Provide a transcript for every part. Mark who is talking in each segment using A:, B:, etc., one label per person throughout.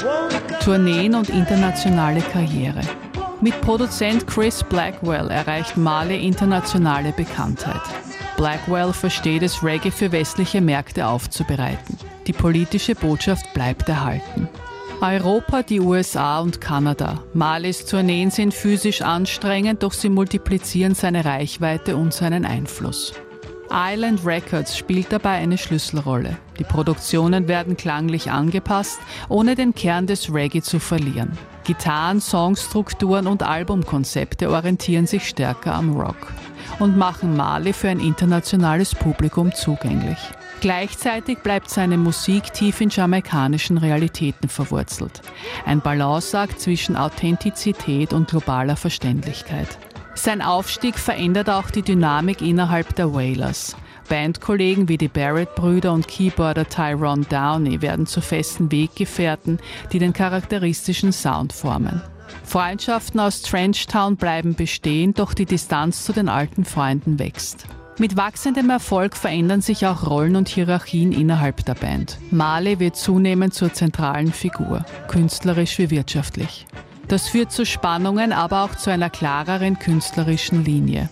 A: Tourneen und internationale Karriere. Mit Produzent Chris Blackwell erreicht Marley internationale Bekanntheit. Blackwell versteht es, Reggae für westliche Märkte aufzubereiten. Die politische Botschaft bleibt erhalten. Europa, die USA und Kanada. Marleys Tourneen sind physisch anstrengend, doch sie multiplizieren seine Reichweite und seinen Einfluss. Island Records spielt dabei eine Schlüsselrolle. Die Produktionen werden klanglich angepasst, ohne den Kern des Reggae zu verlieren. Gitarren, Songstrukturen und Albumkonzepte orientieren sich stärker am Rock und machen Marley für ein internationales Publikum zugänglich. Gleichzeitig bleibt seine Musik tief in jamaikanischen Realitäten verwurzelt. Ein Balanceakt zwischen Authentizität und globaler Verständlichkeit. Sein Aufstieg verändert auch die Dynamik innerhalb der Wailers. Bandkollegen wie die Barrett-Brüder und Keyboarder Tyrone Downey werden zu festen Weggefährten, die den charakteristischen Sound formen. Freundschaften aus Trenchtown bleiben bestehen, doch die Distanz zu den alten Freunden wächst. Mit wachsendem Erfolg verändern sich auch Rollen und Hierarchien innerhalb der Band. Marley wird zunehmend zur zentralen Figur, künstlerisch wie wirtschaftlich. Das führt zu Spannungen, aber auch zu einer klareren künstlerischen Linie.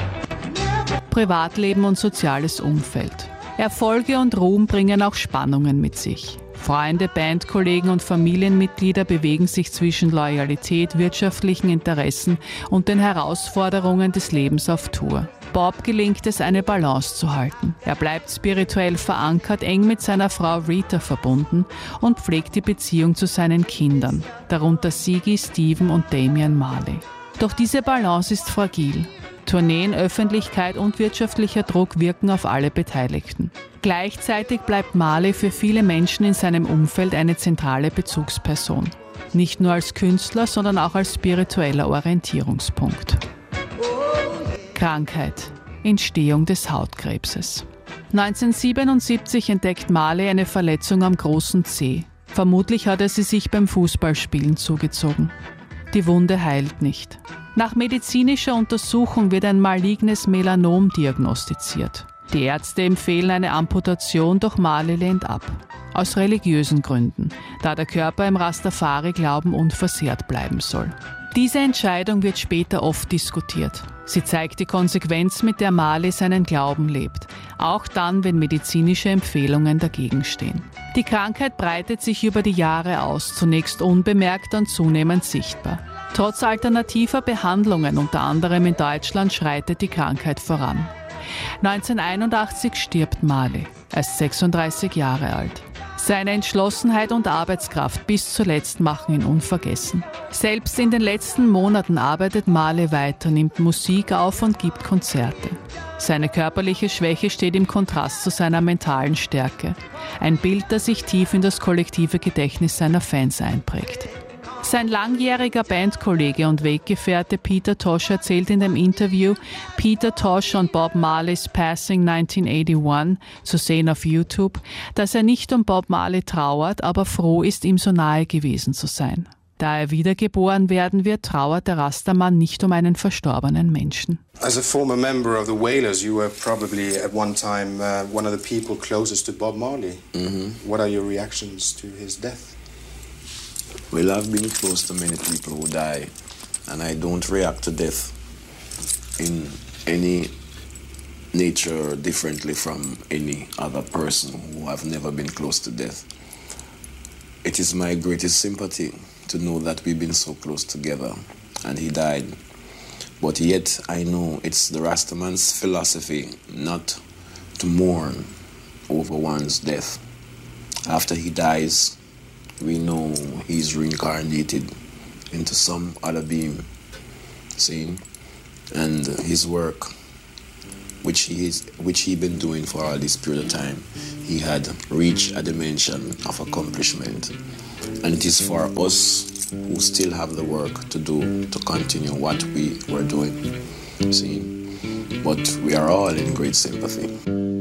A: Privatleben und soziales Umfeld. Erfolge und Ruhm bringen auch Spannungen mit sich. Freunde, Bandkollegen und Familienmitglieder bewegen sich zwischen Loyalität, wirtschaftlichen Interessen und den Herausforderungen des Lebens auf Tour. Bob gelingt es, eine Balance zu halten. Er bleibt spirituell verankert, eng mit seiner Frau Rita verbunden und pflegt die Beziehung zu seinen Kindern, darunter Siggy, Stephen und Damian Marley. Doch diese Balance ist fragil. Tourneen, Öffentlichkeit und wirtschaftlicher Druck wirken auf alle Beteiligten. Gleichzeitig bleibt Marley für viele Menschen in seinem Umfeld eine zentrale Bezugsperson. Nicht nur als Künstler, sondern auch als spiritueller Orientierungspunkt. Krankheit. Entstehung des Hautkrebses. 1977 entdeckt Marley eine Verletzung am großen Zeh. Vermutlich hat er sie sich beim Fußballspielen zugezogen. Die Wunde heilt nicht. Nach medizinischer Untersuchung wird ein malignes Melanom diagnostiziert. Die Ärzte empfehlen eine Amputation, doch Marley lehnt ab. Aus religiösen Gründen, da der Körper im Rastafari-Glauben unversehrt bleiben soll. Diese Entscheidung wird später oft diskutiert. Sie zeigt die Konsequenz, mit der Marley seinen Glauben lebt, auch dann, wenn medizinische Empfehlungen dagegen stehen. Die Krankheit breitet sich über die Jahre aus, zunächst unbemerkt, dann zunehmend sichtbar. Trotz alternativer Behandlungen, unter anderem in Deutschland, schreitet die Krankheit voran. 1981 stirbt Marley, erst 36 Jahre alt. Seine Entschlossenheit und Arbeitskraft bis zuletzt machen ihn unvergessen. Selbst in den letzten Monaten arbeitet Marley weiter, nimmt Musik auf und gibt Konzerte. Seine körperliche Schwäche steht im Kontrast zu seiner mentalen Stärke. Ein Bild, das sich tief in das kollektive Gedächtnis seiner Fans einprägt. Sein langjähriger Bandkollege und Weggefährte Peter Tosh erzählt in dem Interview Peter Tosh on Bob Marley's Passing 1981, zu sehen auf YouTube, dass er nicht um Bob Marley trauert, aber froh ist, ihm so nahe gewesen zu sein. Da er wiedergeboren werden wird, trauert der Rastaman nicht um einen verstorbenen Menschen.
B: As a former member of the Wailers, you were probably at one time one of the people closest to Bob Marley. What are your reactions to his death?
C: Well, I've been close to many people who die, and I don't react to death in any nature differently from any other person who have never been close to death. It is my greatest sympathy to know that we've been so close together, and he died. But yet I know it's the Rastaman's philosophy not to mourn over one's death. After he dies, we know he's reincarnated into some other being, see? And his work, which he been doing for all this period of time, he had reached a dimension of accomplishment. And it is for us who still have the work to do to continue what we were doing, see? But we are all in great sympathy.